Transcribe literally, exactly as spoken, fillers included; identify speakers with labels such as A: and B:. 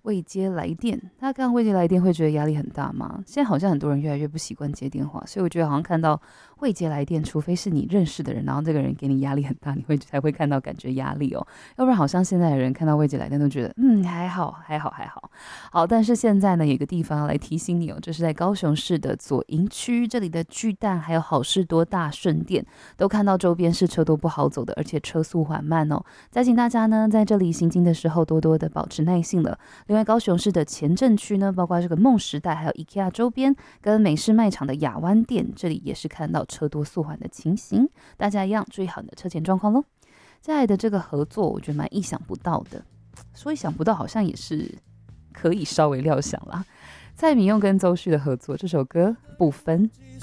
A: 未接来电，大家看到未接来电会觉得压力很大吗？现在好像很多人越来越不习惯接电话，所以我觉得好像看到未接来电，除非是你认识的人，然后这个人给你压力很大，你会才会看到感觉压力哦。要不然好像现在的人看到未接来电都觉得嗯还好还好还好。好，但是现在呢有一个地方要来提醒你哦，这是在高雄市的左营区，这里的巨蛋还有好事多大顺店都看到周边是车多不好走的，而且车速缓慢哦。再请大家呢在这里行经的时候多多的保持耐性了。另外，高雄市的前镇区呢，包括这个梦时代，还有 IKEA 周边跟美式卖场的亚湾店，这里也是看到车多速缓的情形。大家一样注意好你的车前状况咯。接下来的这个合作，我觉得蛮意想不到的。说意想不到，好像也是可以稍微料想啦。蔡明用跟邹旭的合作，这首歌不分。